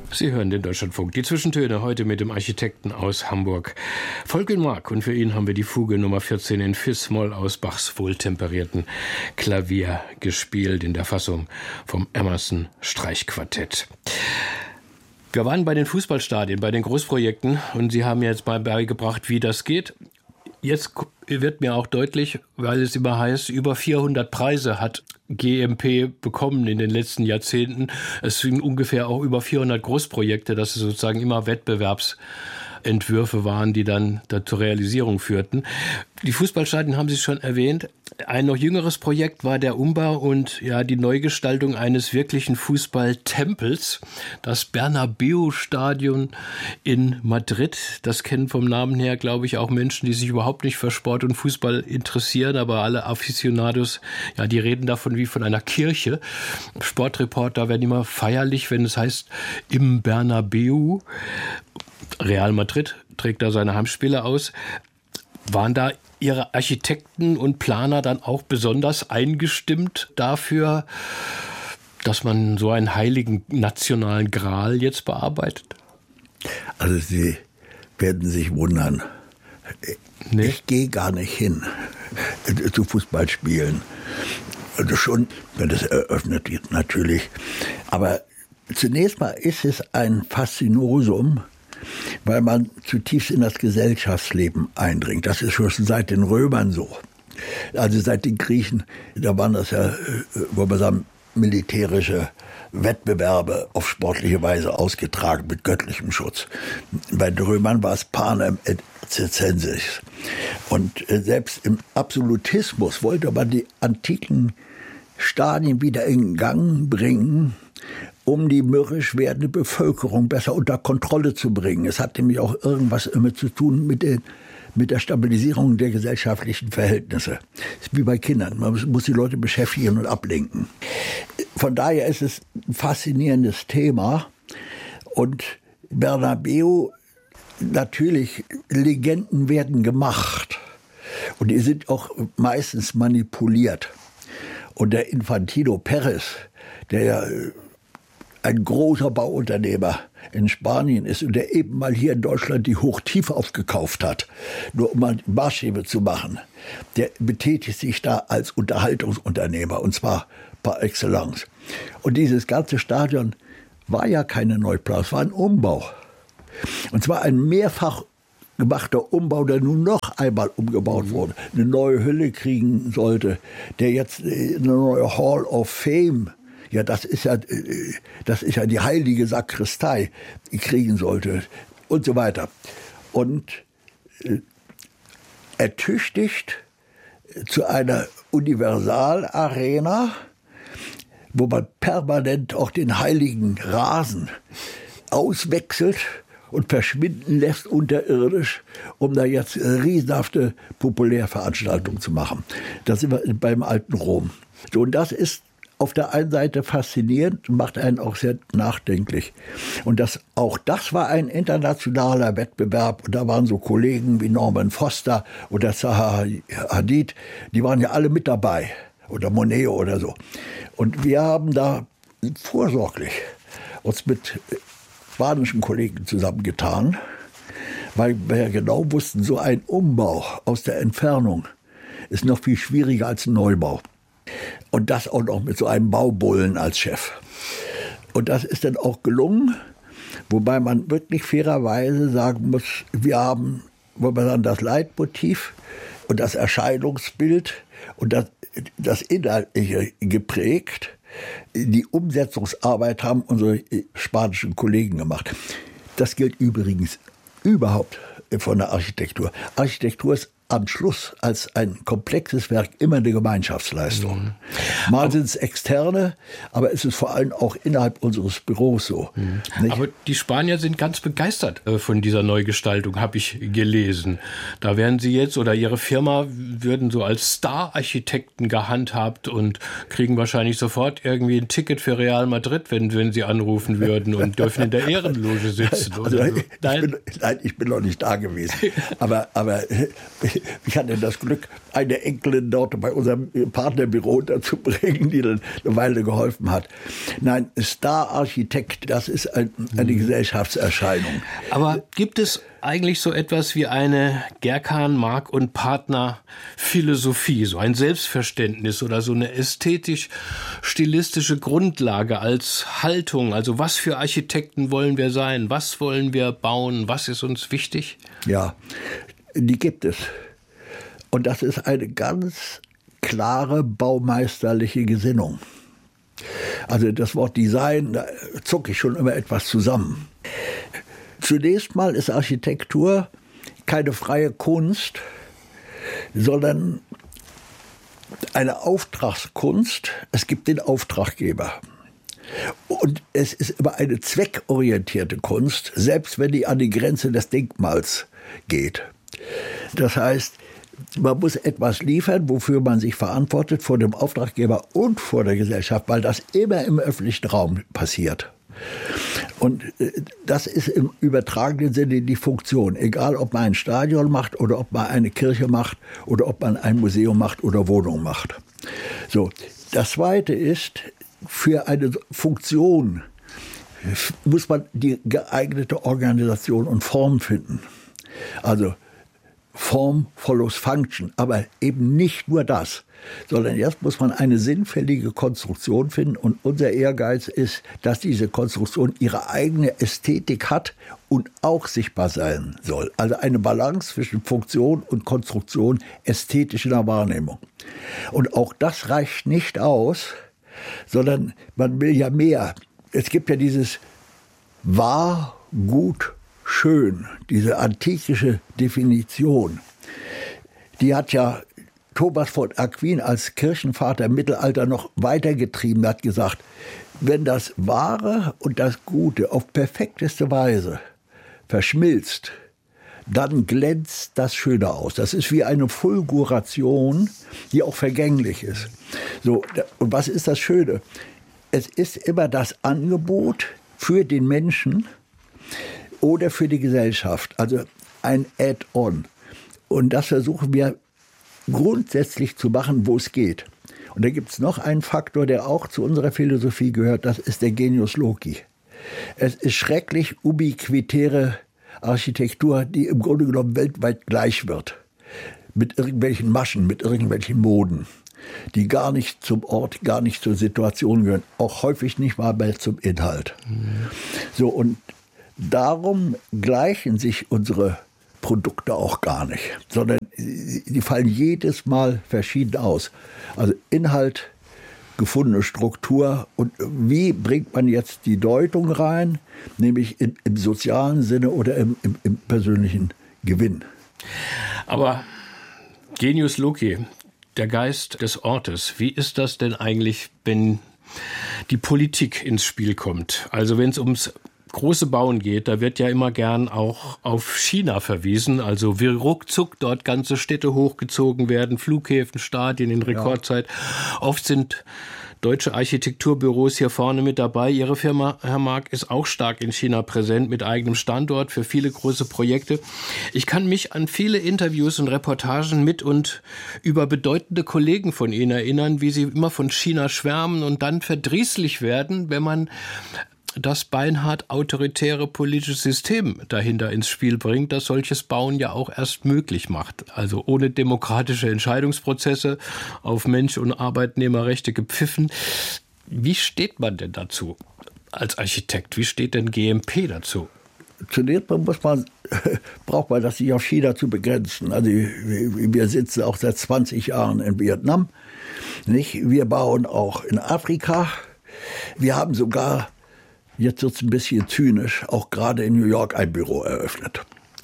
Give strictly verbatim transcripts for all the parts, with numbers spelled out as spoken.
Sie hören den Deutschlandfunk. Die Zwischentöne heute mit dem Architekten aus Hamburg, Volker Mark. Und für ihn haben wir die Fuge Nummer vierzehn in Fis-Moll aus Bachs wohltemperierten Klavier gespielt, in der Fassung vom Emerson Streichquartett. Wir waren bei den Fußballstadien, bei den Großprojekten, und Sie haben jetzt mal beigebracht, wie das geht. Jetzt wird mir auch deutlich, weil es immer heißt, über vierhundert Preise hat G M P bekommen in den letzten Jahrzehnten. Es sind ungefähr auch über vierhundert Großprojekte, dass es sozusagen immer Wettbewerbsentwürfe waren, die dann da zur Realisierung führten. Die Fußballstadien haben Sie schon erwähnt. Ein noch jüngeres Projekt war der Umbau und ja die Neugestaltung eines wirklichen Fußballtempels. Das Bernabeu-Stadion in Madrid. Das kennen vom Namen her, glaube ich, auch Menschen, die sich überhaupt nicht für Sport und Fußball interessieren. Aber alle Aficionados, ja, die reden davon wie von einer Kirche. Sportreporter werden immer feierlich, wenn es heißt, im Bernabeu. Real Madrid trägt da seine Heimspiele aus. Waren da Ihre Architekten und Planer dann auch besonders eingestimmt dafür, dass man so einen heiligen nationalen Gral jetzt bearbeitet? Also Sie werden sich wundern. Nee. Ich gehe gar nicht hin zu Fußballspielen. Also schon, wenn es eröffnet wird, natürlich. Aber zunächst mal ist es ein Faszinosum, weil man zutiefst in das Gesellschaftsleben eindringt. Das ist schon seit den Römern so. Also seit den Griechen, da waren das ja, wollen wir sagen, militärische Wettbewerbe auf sportliche Weise ausgetragen mit göttlichem Schutz. Bei den Römern war es Panem et Circenses. Und selbst im Absolutismus wollte man die antiken Stadien wieder in Gang bringen, um die mürrisch werdende Bevölkerung besser unter Kontrolle zu bringen. Es hat nämlich auch irgendwas immer zu tun mit, den, mit der Stabilisierung der gesellschaftlichen Verhältnisse. Das ist wie bei Kindern. Man muss die Leute beschäftigen und ablenken. Von daher ist es ein faszinierendes Thema. Und Bernabeu, natürlich, Legenden werden gemacht. Und die sind auch meistens manipuliert. Und der Infantino Perez, der ja ein großer Bauunternehmer in Spanien ist und der eben mal hier in Deutschland die Hochtief aufgekauft hat, nur um mal Maßstäbe zu machen, der betätigt sich da als Unterhaltungsunternehmer, und zwar par excellence. Und dieses ganze Stadion war ja keine Neuplanung, es war ein Umbau. Und zwar ein mehrfach gemachter Umbau, der nun noch einmal umgebaut wurde, eine neue Hülle kriegen sollte, der jetzt eine neue Hall of Fame, ja, das ist ja, das ist ja die heilige Sakristei, kriegen sollte und so weiter. Und äh, ertüchtigt zu einer Universalarena, wo man permanent auch den heiligen Rasen auswechselt und verschwinden lässt unterirdisch, um da jetzt riesenhafte Populärveranstaltungen zu machen. Das sind wir beim alten Rom. So, und das ist auf der einen Seite faszinierend und macht einen auch sehr nachdenklich. Und das, auch das war ein internationaler Wettbewerb. Und da waren so Kollegen wie Norman Foster oder Zaha Hadid, die waren ja alle mit dabei. Oder Moneo oder so. Und wir haben da vorsorglich uns mit spanischen Kollegen zusammengetan, weil wir ja genau wussten, so ein Umbau aus der Entfernung ist noch viel schwieriger als ein Neubau. Und das auch noch mit so einem Baubullen als Chef. Und das ist dann auch gelungen, wobei man wirklich fairerweise sagen muss, wir haben, wollen wir sagen, das Leitmotiv und das Erscheinungsbild und das, das Inhaltliche geprägt. Die Umsetzungsarbeit haben unsere spanischen Kollegen gemacht. Das gilt übrigens überhaupt von der Architektur. Architektur ist am Schluss als ein komplexes Werk immer eine Gemeinschaftsleistung. Mhm. Mal sind es externe, aber es ist vor allem auch innerhalb unseres Büros so. Mhm. Aber die Spanier sind ganz begeistert von dieser Neugestaltung, habe ich gelesen. Da werden Sie jetzt oder Ihre Firma würden so als Star-Architekten gehandhabt und kriegen wahrscheinlich sofort irgendwie ein Ticket für Real Madrid, wenn, wenn Sie anrufen würden und dürfen in der Ehrenloge sitzen. Also, ich, bin, nein, ich bin noch nicht da gewesen. aber, aber ich hatte das Glück, eine Enkelin dort bei unserem Partnerbüro unterzubringen, die dann eine Weile geholfen hat. Nein, Star-Architekt, das ist ein, eine mhm. Gesellschaftserscheinung. Aber gibt es eigentlich so etwas wie eine Gerkan, Mark und Partner Philosophie, so ein Selbstverständnis oder so eine ästhetisch-stilistische Grundlage als Haltung? Also was für Architekten wollen wir sein? Was wollen wir bauen? Was ist uns wichtig? Ja, die gibt es. Und das ist eine ganz klare baumeisterliche Gesinnung. Also das Wort Design, da zucke ich schon immer etwas zusammen. Zunächst mal ist Architektur keine freie Kunst, sondern eine Auftragskunst. Es gibt den Auftraggeber. Und es ist immer eine zweckorientierte Kunst, selbst wenn die an die Grenze des Denkmals geht. Das heißt, man muss etwas liefern, wofür man sich verantwortet vor dem Auftraggeber und vor der Gesellschaft, weil das immer im öffentlichen Raum passiert. Und das ist im übertragenen Sinne die Funktion. Egal, ob man ein Stadion macht oder ob man eine Kirche macht oder ob man ein Museum macht oder Wohnungen macht. So. Das Zweite ist, für eine Funktion muss man die geeignete Organisation und Form finden. Also Form follows Function, aber eben nicht nur das, sondern erst muss man eine sinnfällige Konstruktion finden und unser Ehrgeiz ist, dass diese Konstruktion ihre eigene Ästhetik hat und auch sichtbar sein soll. Also eine Balance zwischen Funktion und Konstruktion ästhetisch in der Wahrnehmung. Und auch das reicht nicht aus, sondern man will ja mehr. Es gibt ja dieses wahr, gut, schön, diese antikische Definition. Die hat ja Thomas von Aquin als Kirchenvater im Mittelalter noch weitergetrieben, hat gesagt, wenn das Wahre und das Gute auf perfekteste Weise verschmilzt, dann glänzt das Schöne aus. Das ist wie eine Fulguration, die auch vergänglich ist. So, und was ist das Schöne? Es ist immer das Angebot für den Menschen oder für die Gesellschaft, also ein Add-on. Und das versuchen wir grundsätzlich zu machen, wo es geht. Und da gibt es noch einen Faktor, der auch zu unserer Philosophie gehört, das ist der Genius Loci. Es ist schrecklich ubiquitäre Architektur, die im Grunde genommen weltweit gleich wird. Mit irgendwelchen Maschen, mit irgendwelchen Moden, die gar nicht zum Ort, gar nicht zur Situation gehören. Auch häufig nicht mal mehr zum Inhalt. Mhm. So, und darum gleichen sich unsere Produkte auch gar nicht, sondern die fallen jedes Mal verschieden aus. Also Inhalt, gefundene Struktur und wie bringt man jetzt die Deutung rein, nämlich in, im sozialen Sinne oder im, im, im persönlichen Gewinn. Aber Genius Loci, der Geist des Ortes, wie ist das denn eigentlich, wenn die Politik ins Spiel kommt? Also wenn es ums große Bauen geht, da wird ja immer gern auch auf China verwiesen, also wie ruckzuck dort ganze Städte hochgezogen werden, Flughäfen, Stadien in Rekordzeit. Ja. Oft sind deutsche Architekturbüros hier vorne mit dabei. Ihre Firma, Herr Mark, ist auch stark in China präsent mit eigenem Standort für viele große Projekte. Ich kann mich an viele Interviews und Reportagen mit und über bedeutende Kollegen von Ihnen erinnern, wie sie immer von China schwärmen und dann verdrießlich werden, wenn man das beinhart autoritäre politische System dahinter ins Spiel bringt, das solches Bauen ja auch erst möglich macht. Also ohne demokratische Entscheidungsprozesse, auf Mensch- und Arbeitnehmerrechte gepfiffen. Wie steht man denn dazu als Architekt? Wie steht denn G M P dazu? Zunächst muss man, braucht man das nicht auf China zu begrenzen. Also wir sitzen auch seit zwanzig Jahren in Vietnam. Nicht? Wir bauen auch in Afrika. Wir haben sogar, jetzt wird es ein bisschen zynisch, auch gerade in New York ein Büro eröffnet.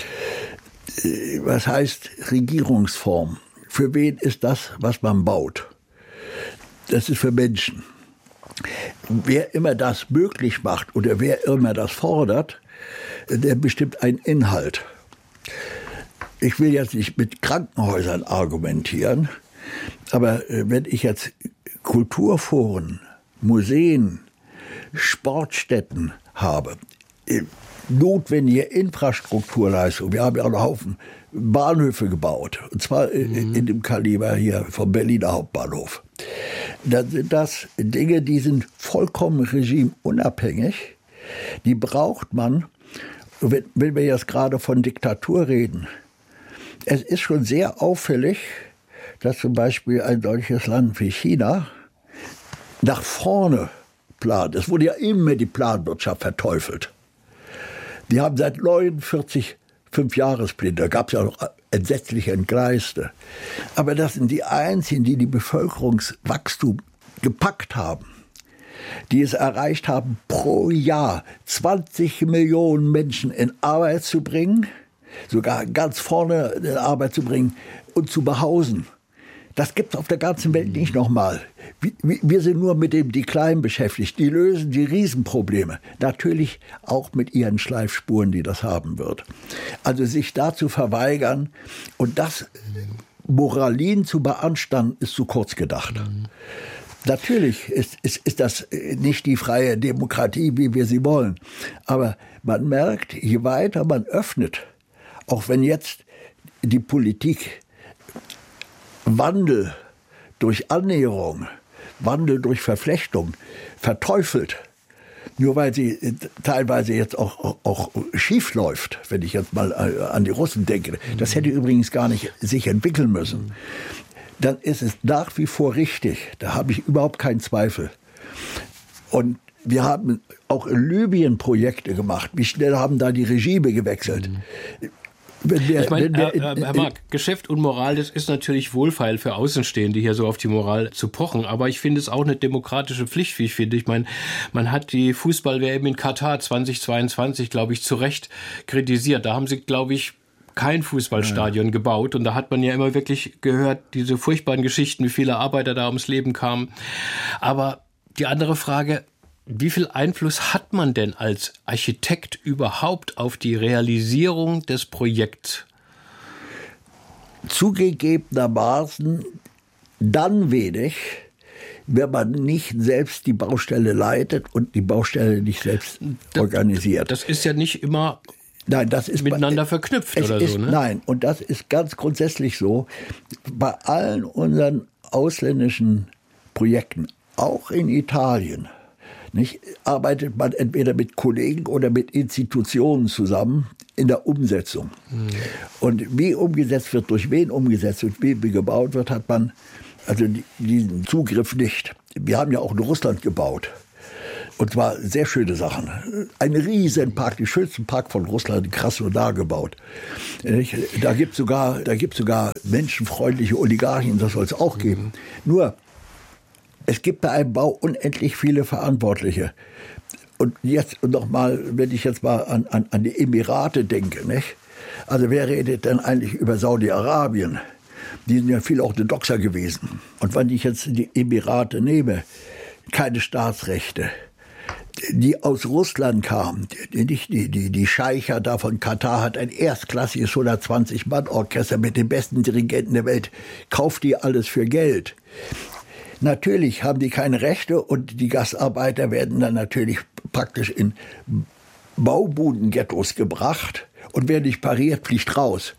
Was heißt Regierungsform? Für wen ist das, was man baut? Das ist für Menschen. Wer immer das möglich macht oder wer immer das fordert, der bestimmt einen Inhalt. Ich will jetzt nicht mit Krankenhäusern argumentieren, aber wenn ich jetzt Kulturforen, Museen, Sportstätten habe, notwendige Infrastrukturleistung. Wir haben ja auch einen Haufen Bahnhöfe gebaut. Und zwar mhm. in dem Kaliber hier vom Berliner Hauptbahnhof. Dann sind das Dinge, die sind vollkommen regimeunabhängig. Die braucht man, wenn, wenn wir jetzt gerade von Diktatur reden. Es ist schon sehr auffällig, dass zum Beispiel ein solches Land wie China nach vorne plant. Es wurde ja immer die Planwirtschaft verteufelt. Die haben seit neunundvierzig Fünfjahrespläne, da gab es ja noch entsetzliche Entgleiste. Aber das sind die einzigen, die die Bevölkerungswachstum gepackt haben, die es erreicht haben, pro Jahr zwanzig Millionen Menschen in Arbeit zu bringen, sogar ganz vorne in Arbeit zu bringen und zu behausen. Das gibt es auf der ganzen Welt nicht nochmal. Wir sind nur mit dem Dekline beschäftigt. Die lösen die Riesenprobleme. Natürlich auch mit ihren Schleifspuren, die das haben wird. Also sich da zu verweigern und das Moralin zu beanstanden, ist zu kurz gedacht. Mhm. Natürlich ist, ist, ist das nicht die freie Demokratie, wie wir sie wollen. Aber man merkt, je weiter man öffnet, auch wenn jetzt die Politik Wandel durch Annäherung, Wandel durch Verflechtung verteufelt, nur weil sie teilweise jetzt auch, auch, auch schief läuft, wenn ich jetzt mal an die Russen denke. Das hätte übrigens gar nicht sich entwickeln müssen. Dann ist es nach wie vor richtig. Da habe ich überhaupt keinen Zweifel. Und wir haben auch in Libyen Projekte gemacht. Wie schnell haben da die Regime gewechselt? Wenn wir, ich meine, Herr, Herr, Herr Mark, Geschäft und Moral, das ist natürlich wohlfeil für Außenstehende, hier so auf die Moral zu pochen. Aber ich finde es auch eine demokratische Pflicht, wie ich finde. Ich meine, man hat die Fußball-W M in Katar zweitausendzweiundzwanzig, glaube ich, zu Recht kritisiert. Da haben sie, glaube ich, kein Fußballstadion ja. gebaut. Und da hat man ja immer wirklich gehört, diese furchtbaren Geschichten, wie viele Arbeiter da ums Leben kamen. Aber die andere Frage: Wie viel Einfluss hat man denn als Architekt überhaupt auf die Realisierung des Projekts? Zugegebenermaßen dann wenig, wenn man nicht selbst die Baustelle leitet und die Baustelle nicht selbst das, organisiert. Das ist ja nicht immer nein, das ist miteinander bei, verknüpft es oder ist, so. Ne? Nein, und das ist ganz grundsätzlich so. Bei allen unseren ausländischen Projekten, auch in Italien, nicht, arbeitet man entweder mit Kollegen oder mit Institutionen zusammen in der Umsetzung. Mhm. Und wie umgesetzt wird, durch wen umgesetzt wird, wie gebaut wird, hat man also diesen Zugriff nicht. Wir haben ja auch in Russland gebaut. Und zwar sehr schöne Sachen. Ein Riesenpark, den schönsten Park von Russland, in Krasnodar gebaut. Da gibt es sogar, da gibt's sogar menschenfreundliche Oligarchen, das soll es auch geben. Mhm. Nur, es gibt bei einem Bau unendlich viele Verantwortliche. Und jetzt nochmal, wenn ich jetzt mal an, an, an die Emirate denke, nicht? Also wer redet denn eigentlich über Saudi-Arabien? Die sind ja viel orthodoxer gewesen. Und wenn ich jetzt die Emirate nehme, keine Staatsrechte, die aus Russland kamen, die, die, die, die Scheicha da von Katar hat ein erstklassiges hundertzwanzig Mann Orchester mit den besten Dirigenten der Welt, kauft die alles für Geld. Natürlich haben die keine Rechte und die Gastarbeiter werden dann natürlich praktisch in Baubuden-Ghettos gebracht und wer nicht pariert, fliegt raus.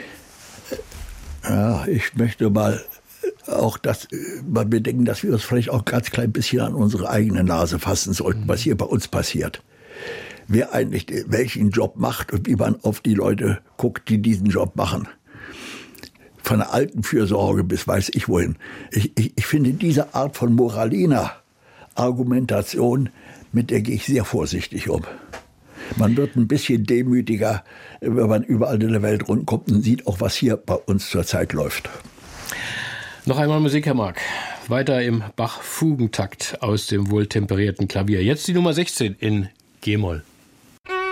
Ja, ich möchte mal auch das, mal bedenken, dass wir uns vielleicht auch ganz klein bisschen an unsere eigene Nase fassen sollten, was hier bei uns passiert. Wer eigentlich welchen Job macht und wie man auf die Leute guckt, die diesen Job machen. Von der Altenfürsorge bis weiß ich wohin. Ich, ich, ich finde diese Art von moraliner Argumentation, mit der gehe ich sehr vorsichtig um. Man wird ein bisschen demütiger, wenn man überall in der Welt rundkommt und sieht auch, was hier bei uns zurzeit läuft. Noch einmal Musik, Herr Mark. Weiter im Bach-Fugentakt aus dem wohltemperierten Klavier. Jetzt die Nummer sechzehn in G-Moll.